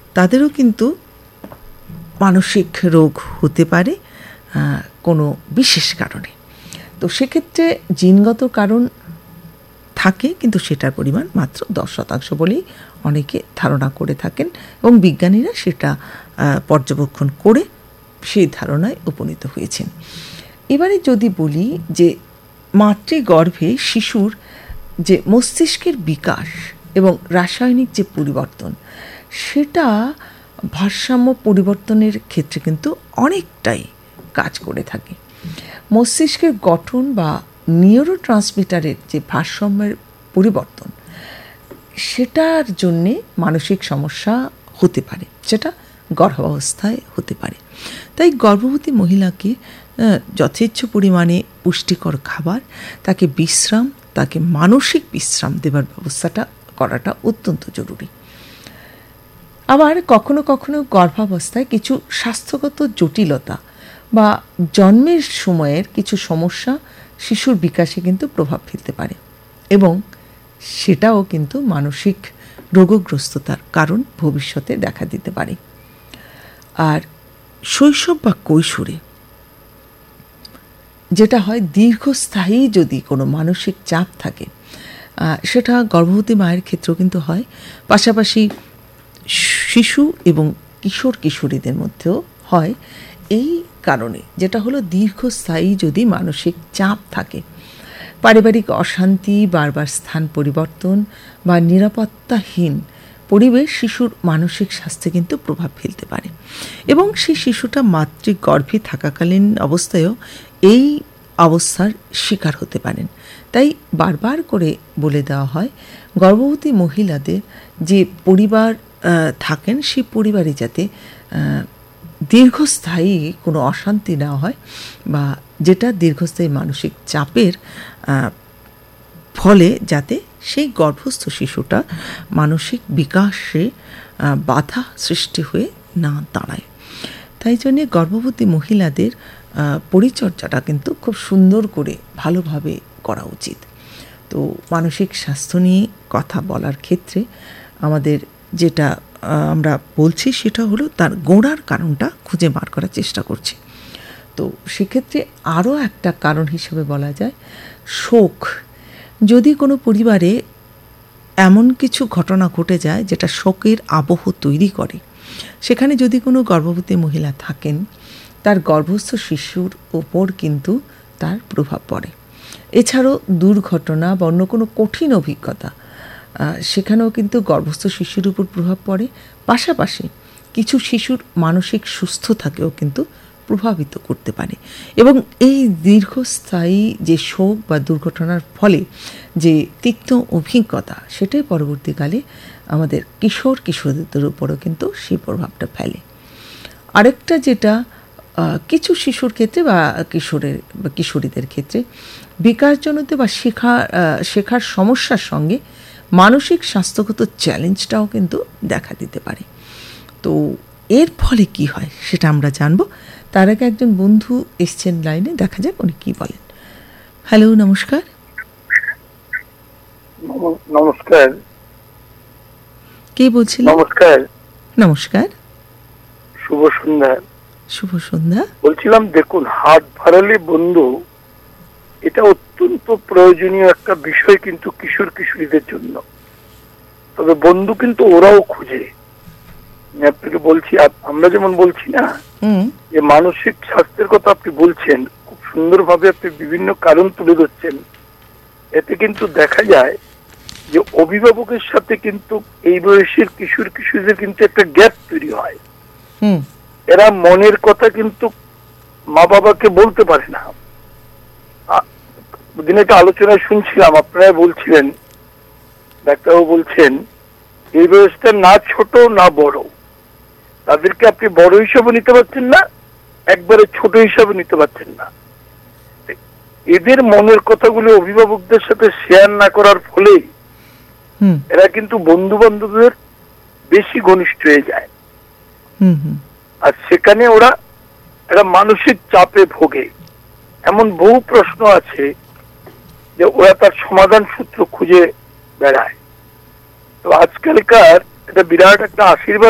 তাদেরও কিন্তু মানসিক রোগ হতে পারে কোনো বিশেষ কারণে। তো সেক্ষেত্রে জিনগত কারণ থাকে, কিন্তু সেটার পরিমাণ মাত্র 10% বলেই অনেকে ধারণা করে থাকেন, এবং বিজ্ঞানীরা সেটা পর্যবেক্ষণ করে সেই ধারণায় উপনীত হয়েছেন। এবারে যদি বলি যে মাতৃগর্ভে শিশুর যে মস্তিষ্কের বিকাশ এবং রাসায়নিক যে পরিবর্তন, সেটা ভারসাম্য পরিবর্তনের ক্ষেত্রে কিন্তু অনেকটাই কাজ করে থাকে। মস্তিষ্কের গঠন বা নিউরোট্রান্সমিটারের যে ভারসাম্যের পরিবর্তন, সেটার জন্যে মানসিক সমস্যা হতে পারে, সেটা গর্ভাবস্থায় হতে পারে। তাই গর্ভবতী মহিলাকে যথেচ্ছ পরিমাণে পুষ্টিকর খাবার, তাকে বিশ্রাম, তাকে মানসিক বিশ্রাম দেবার ব্যবস্থাটা করাটা অত্যন্ত জরুরি। আবার কখনো কখনো গর্ভাবস্থায় কিছু স্বাস্থ্যগত জটিলতা বা জন্মের সময়ের কিছু সমস্যা শিশুর বিকাশে কিন্তু প্রভাব ফেলতে পারে, এবং সেটাও কিন্তু মানসিক রোগগ্রস্ততার কারণ ভবিষ্যতে দেখা দিতে পারে। আর শৈশব বা কৈশোরে যেটা হয়, দীর্ঘস্থায়ী যদি কোনো মানসিক চাপ থাকে, সেটা গর্ভবতী মায়ের ক্ষেত্রেও কিন্তু হয়, পাশাপাশি শিশু এবং কিশোর কিশোরীদের মধ্যেও হয়। এই কারণে যেটা হলো, দীর্ঘস্থায়ী যদি মানসিক চাপ থাকে, পারিবারিক অশান্তি, বারবার স্থান পরিবর্তন বা নিরাপত্তাহীন পরিবেশ শিশুর মানসিক স্বাস্থ্যে কিন্তু প্রভাব ফেলতে পারে, এবং সেই শিশুটা মাতৃগর্ভে থাকাকালীন অবস্থায়ও এই অবস্থার শিকার হতে পারেন। তাই বারবার করে বলে দেওয়া হয়, গর্ভবতী মহিলাদের যে পরিবার থাকেন, সেই পরিবারে যাতে দীর্ঘস্থায়ী কোনো অশান্তি না হয়, বা যেটা দীর্ঘস্থায়ী মানসিক চাপের ফলে যাতে সেই গর্ভস্থ শিশুটা মানসিক বিকাশে বাধা সৃষ্টি হয়ে না দাঁড়ায়। তাই জন্যে গর্ভবতী মহিলাদের পরিচর্যাটা কিন্তু খুব সুন্দর করে ভালোভাবে করা উচিত। তো মানসিক স্বাস্থ্য নিয়ে কথা বলার ক্ষেত্রে আমাদের যেটা আমরা বলছি, সেটা হলো তার গোড়ার কারণটা খুঁজে বার করার চেষ্টা করছি। তো সেক্ষেত্রে আরও একটা কারণ হিসেবে বলা যায় শোক। যদি কোনো পরিবারে এমন কিছু ঘটনা ঘটে যায় যেটা শোকের আবহ তৈরি করে, সেখানে যদি কোনো গর্ভবতী মহিলা থাকেন, তার গর্ভস্থ শিশুর ওপর কিন্তু তার প্রভাব পড়ে। এছাড়াও দুর্ঘটনা বা অন্য কোনো কঠিন অভিজ্ঞতা, সেখানেও কিন্তু গর্ভস্থ শিশুর উপর প্রভাব পড়ে। পাশাপাশি কিছু শিশুর মানসিক সুস্থতাকেও কিন্তু প্রভাবিত করতে পারে, এবং এই দীর্ঘস্থায়ী যে শোক বা দুর্ঘটনার ফলে যে তিক্ত অভিজ্ঞতা, সেটাই পরবর্তীকালে আমাদের কিশোর কিশোরীদের উপরও কিন্তু সেই প্রভাবটা ফেলে। আরেকটা যেটা কিছু শিশুর ক্ষেত্রে বা কিশোরীদের ক্ষেত্রে বিকাশজনিত বা শেখার সমস্যার সঙ্গে মানসিক স্বাস্থ্যগত চ্যালেঞ্জটাও কিন্তু দেখা দিতে পারে। তো এর ফলে কি হয় সেটা আমরা জানবো। তার আগে একজন বন্ধু এসছেন লাইনে, দেখা যাক উনি কি বলেন। হ্যালো, নমস্কার। নমস্কার। কে বলছিলেন? নমস্কার। নমস্কার, শুভ সন্ধ্যা। শুভ সন্ধ্যা। বলছিলাম, দেখুন, হাত বাড়ালে বন্ধু, এটা অত্যন্ত প্রয়োজনীয় একটা বিষয় কিন্তু কিশোর কিশোরীদের জন্য। তবে বন্ধু কিন্তু ওরাও খুঁজে। আপনাকে বলছি, আমরা যেমন বলছি না যে মানসিক স্বাস্থ্যের কথা আপনি বলছেন, খুব সুন্দরভাবে আপনি বিভিন্ন কারণ তুলে ধরছেন। এতে কিন্তু দেখা যায় যে অভিভাবকের সাথে কিন্তু এই বয়সের কিশোর কিশোরীদের কিন্তু একটা গ্যাপ তৈরি হয়। এরা মনের কথা কিন্তু মা বাবাকে বলতে পারে না। দিন একটা আলোচনায় শুনছিলাম, আপনারা বলছিলেন, ডাক্তারবাবু বলছেন, এই বয়সটা না ছোট না বড়, তাদেরকে আপনি বড় হিসাবে নিতে পারছেন না, একবারে ছোট হিসাবে নিতে পারছেন না। এদের মনের কথাগুলো অভিভাবকদের সাথে শেয়ার না করার ফলে এরা কিন্তু বন্ধু বান্ধবদের বেশি ঘনিষ্ঠ হয়ে যায়, আর সেখানে ওরা একটা মানসিক চাপে ভোগে। এমন বহু প্রশ্ন আছে যে ওরা তার সমাধান সূত্র খুঁজে বেড়ায়। তো আজকালকার এটা বিরাট একটা আশীর্বাদ